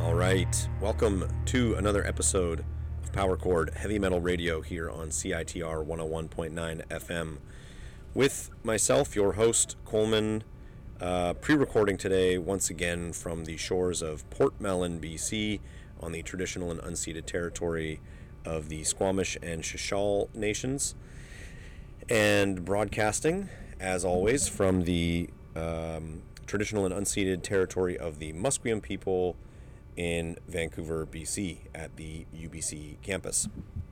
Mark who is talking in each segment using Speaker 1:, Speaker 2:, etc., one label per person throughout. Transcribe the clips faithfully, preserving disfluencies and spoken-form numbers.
Speaker 1: All right, welcome to another episode of Power Chord Heavy Metal Radio here on C I T R one oh one point nine F M. With myself, your host, Coleman, uh, pre-recording today once again from the shores of Portmelon, B C, on the traditional and unceded territory of the Squamish and Shishal nations, and broadcasting, as always, from the um, traditional and unceded territory of the Musqueam people in Vancouver, B C, at the U B C campus.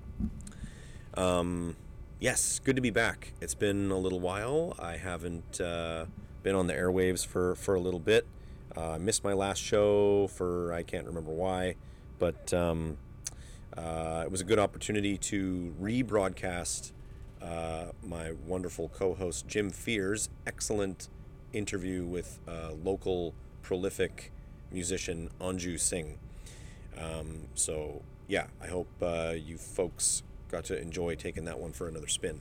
Speaker 1: Um, yes, good to be back. It's been a little while. I haven't uh, been on the airwaves for, for a little bit. I uh, missed my last show for, I can't remember why, but um, uh, it was a good opportunity to rebroadcast uh, my wonderful co-host Jim Fears' excellent interview with uh, local prolific musician Anju Singh. Um, so yeah, I hope uh, you folks got to enjoy taking that one for another spin.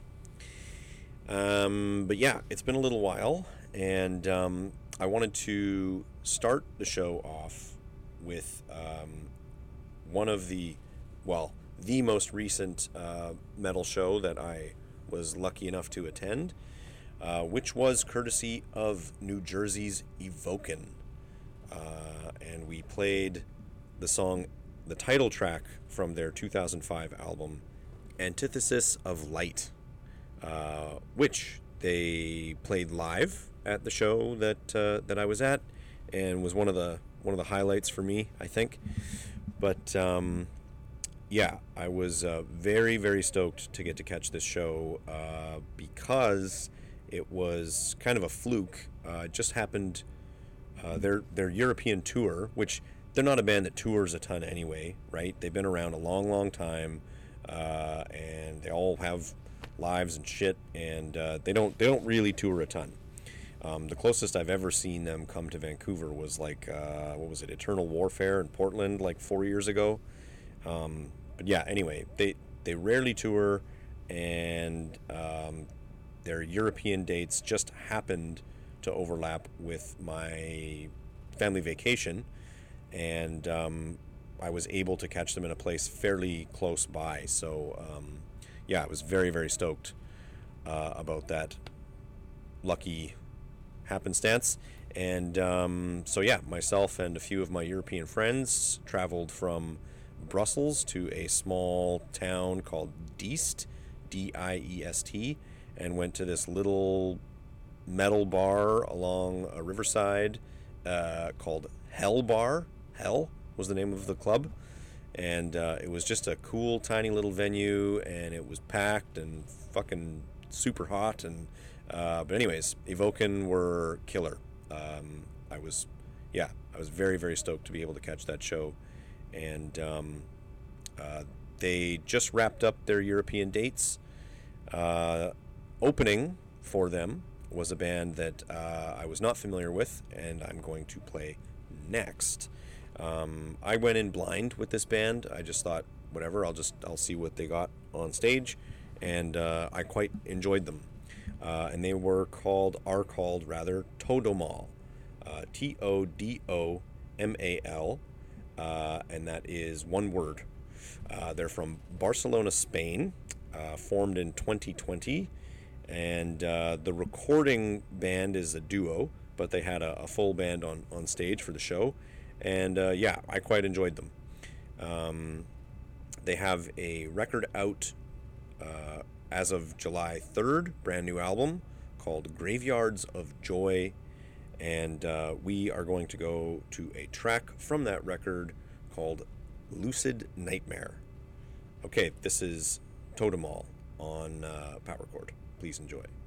Speaker 1: Um, but yeah, it's been a little while, and um, I wanted to start the show off with um, one of the, well, the most recent uh, metal show that I was lucky enough to attend, uh, which was courtesy of New Jersey's Evoken. Uh, and we played the song, the title track from their two thousand five album, Antithesis of Light, uh, which they played live at the show that uh, that I was at, and was one of the one of the highlights for me, I think. But um, yeah, I was uh, very very stoked to get to catch this show uh, because it was kind of a fluke. Uh, it just happened. Uh, their their European tour, which they're not a band that tours a ton anyway, right? They've been around a long, long time, uh, and they all have lives and shit, and uh, they don't they don't really tour a ton. Um, the closest I've ever seen them come to Vancouver was like uh, what was it, Eternal Warfare in Portland, like four years ago. Um, but yeah, anyway, they they rarely tour, and um, their European dates just happened to overlap with my family vacation, and um, I was able to catch them in a place fairly close by. So um, yeah, I was very very stoked uh, about that lucky happenstance. And um, so yeah, myself and a few of my European friends traveled from Brussels to a small town called Diest, D I E S T, and went to this little metal bar along a riverside uh, called Hell Bar. Hell was the name of the club, and uh, it was just a cool tiny little venue, and it was packed and fucking super hot. And uh, but anyways, Evoken were killer. um, I was yeah I was very very stoked to be able to catch that show, and um, uh, they just wrapped up their European dates. Uh, opening for them was a band that uh, I was not familiar with, and I'm going to play next. Um, I went in blind with this band. I just thought, whatever, I'll just I'll see what they got on stage, and uh, I quite enjoyed them. Uh, and they were called, are called rather, Todomal, uh, T O D O M A L, uh, and that is one word. Uh, they're from Barcelona, Spain, uh, formed in twenty twenty. And uh, the recording band is a duo, but they had a, a full band on, on stage for the show. And uh, yeah, I quite enjoyed them. Um, they have a record out uh, as of July third, brand new album called Graveyards of Joy. And uh, we are going to go to a track from that record called Lucid Nightmare. Okay, this is Totemal on uh, Power Chord. Please enjoy.